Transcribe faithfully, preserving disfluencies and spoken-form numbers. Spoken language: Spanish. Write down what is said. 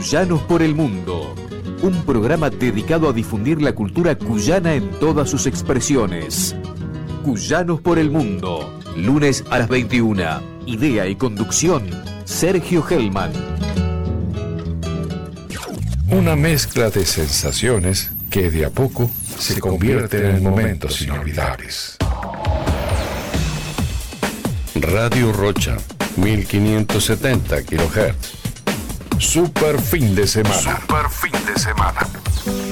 Cuyanos por el Mundo, un programa dedicado a difundir la cultura cuyana en todas sus expresiones. Cuyanos por el Mundo, lunes a las veintiuna. Idea y conducción, Sergio Hellman. Una mezcla de sensaciones que de a poco se convierten en momentos inolvidables. Radio Rocha, mil quinientos setenta kilohertz. Super fin de semana. Super fin de semana.